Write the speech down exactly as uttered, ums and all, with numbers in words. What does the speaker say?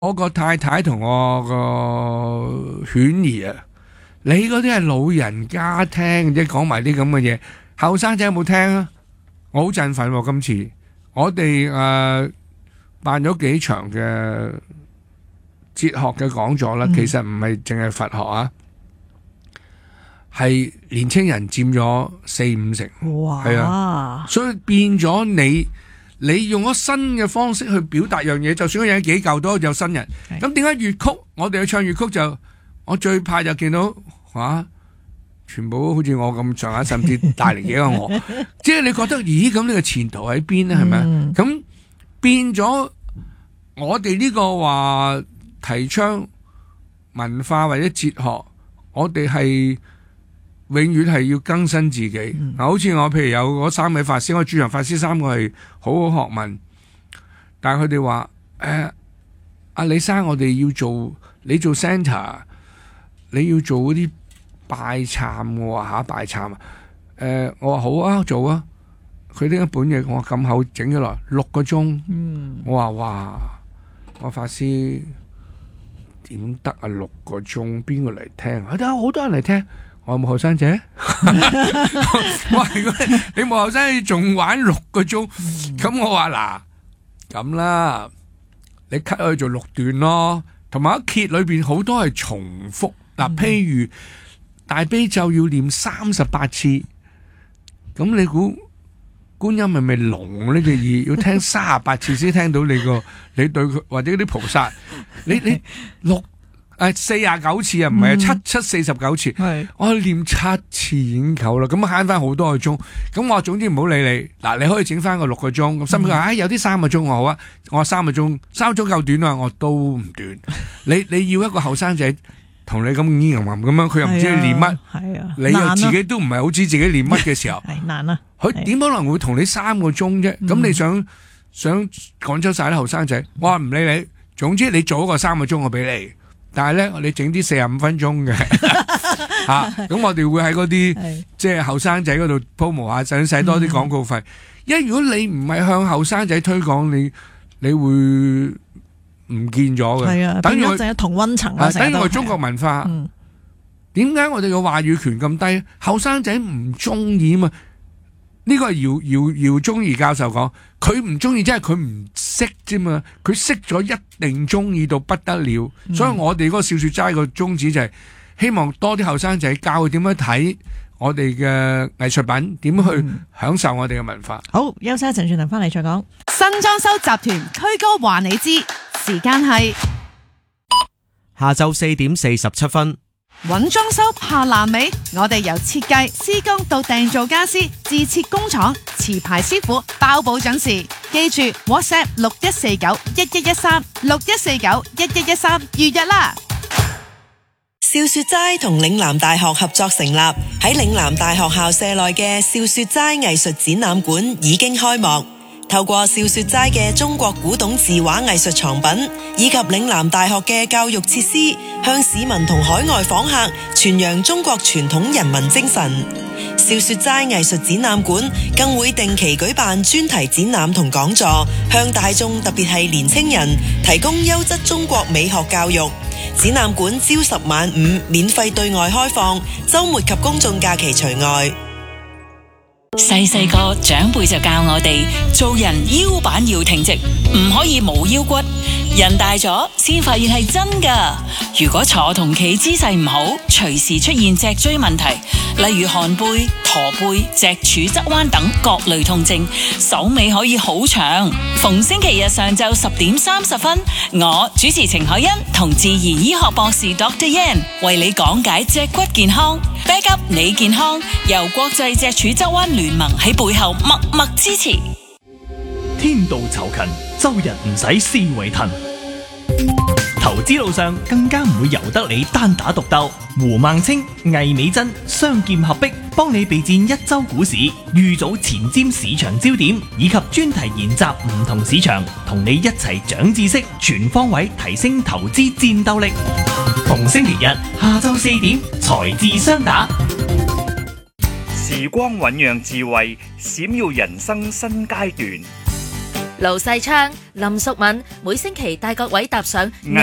我個太太同我個犬兒啊，你嗰啲係老人家聽，即係講埋啲咁嘅嘢，後生仔有冇聽啊？我好振奮喎！今次我哋誒、呃、辦咗幾場嘅哲學嘅講座啦，嗯、其實唔係淨係佛學啊，係年青人佔咗四五成， 哇！ 係啊，所以變咗你。你用咗新嘅方式去表達樣嘢，就算嗰樣嘢幾舊都有新人。咁點解粵曲我哋去唱粵曲就我最怕就見到嚇、啊，全部好似我咁上下，甚至大年紀嘅我，即係你覺得咦咁呢個前途喺邊咧？係咪？咁、嗯、變咗我哋呢個話提倡文化或者哲學，我哋係。永遠係要更新自己。嗱、嗯，好似我譬如有嗰三位法師，我駐場法師三個係好好學問，但係佢哋話誒，阿李生，我哋要做你做 centre， 你要做嗰啲拜懺，我話吓拜懺啊，誒、呃，我話好啊，做啊。佢呢一本嘢我咁厚整咗落六個鐘，嗯、我話哇，我法師點得啊六個鐘，邊個嚟聽？啊，得好多人嚟聽。我有冇後生仔？喂，你冇後生仔仲玩六個鐘？咁、嗯、我話嗱咁啦，你 cut 去做六段咯。同埋一揭裏邊好多係重複嗱、嗯，譬如大悲咒要念三十八次，咁你估觀音係咪聾呢個意？要聽三十八次先聽到你個你對佢或者啲菩薩，你你六。誒，四廿九次啊，唔係七七四十九次，我念七次已經夠啦，咁慳翻好多個鐘。咁我話總之唔好理你，嗱，你可以整翻個六個鐘。咁甚至話，唉，有啲三個鐘我好啊，我話三個鐘，三個鐘夠短啊，我都唔短。你你要一個後生仔同你咁咿吟吟咁樣，佢又唔知你念乜，係啊，你又自己都唔係好知自己念乜嘅時候，係難啊。佢點可能會同你三個鐘啫？咁、嗯、你想想趕走晒啲後生仔，我話唔理你，總之你做一個三個鐘我俾你。但係咧，我哋整啲四十五分鐘嘅吓，咁我哋會喺嗰啲即係後生仔嗰度鋪模下，想使多啲廣告費。因為如果你唔係向後生仔推廣，你你會唔見咗嘅。係啊，等於我就同溫層啊，等於我中國文化。點解我哋嘅話語權咁低？後生仔唔中意嘛？呢個係姚姚姚宗儀教授講，佢唔中意，即係佢唔識啫嘛。佢識咗一定中意到不得了，嗯、所以我哋嗰個笑說齋個宗旨就係希望多啲後生仔教佢點樣睇我哋嘅藝術品，點去享受我哋嘅文化。 好，休息一陣，轉頭翻嚟再講。 新裝修集團推歌話你知，時間係下晝四點四十七分。 揾裝修怕爛尾，我哋由設計、施工到訂造家私，自設工廠，持牌師傅包保準時。記住 WhatsApp 六一四九一一一三六一四九一一一三預約啦。 笑說齋同嶺南大學合作成立，喺嶺南大學校舍內嘅笑說齋藝術展覽館已經開幕。透過笑說齋嘅中國古董字畫藝術藏品，以及嶺南大學嘅教育設施，向市民同海外訪客傳揚中國傳統人文精神。笑說齋藝術展覽館更會定期舉辦專題展覽同講座，向大眾特別係年輕人提供優質中國美學教育。展覽館朝十晚五，免費對外開放，週末及公眾假期除外。 細細個長輩就教我哋做人腰板要挺直，唔可以冇腰骨。人大咗先發現係真噶。如果坐同企姿勢唔好，隨時出現脊椎問題，例如寒背、駝背、脊柱側彎等各類痛症，手尾可以好長。逢星期日上晝十點三十分，我主持程海欣同自然醫學博士 Doctor Yan 為你講解脊骨健康。Back up 你健康，由國際脊柱側彎聯盟喺背後默默支持。 天道酬勤，周日唔使思維騰。投資路上更加唔會由得你單打獨鬥。胡孟青、魏美珍雙劍合璧，幫你備戰一周股市，預早前瞻市場焦點，以及專題研習唔同市場，同你一齊長知識，全方位提升投資戰鬥力。逢星期日下晝四點，財智雙打。 時光醞釀智慧，閃耀人生新階段。 盧世昌、林淑敏每星期帶各位踏上